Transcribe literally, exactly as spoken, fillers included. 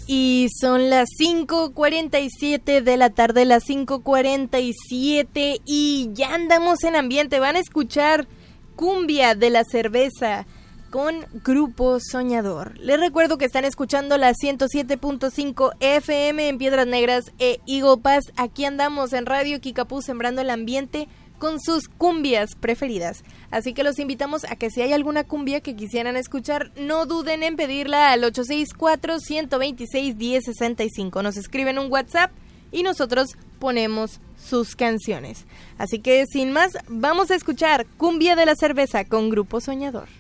Y son las cinco cuarenta y siete de la tarde, las cinco cuarenta y siete, y ya andamos en ambiente. Van a escuchar Cumbia de la Cerveza con Grupo Soñador. Les recuerdo que están escuchando la ciento siete punto cinco F M en Piedras Negras e Eagle Pass. Aquí andamos en Radio Kickapoo sembrando el ambiente con sus cumbias preferidas. Así que los invitamos a que si hay alguna cumbia que quisieran escuchar, no duden en pedirla al ocho seis cuatro, uno dos seis, uno cero seis cinco. Nos escriben un WhatsApp y nosotros ponemos sus canciones. Así que sin más, vamos a escuchar Cumbia de la Cerveza con Grupo Soñador.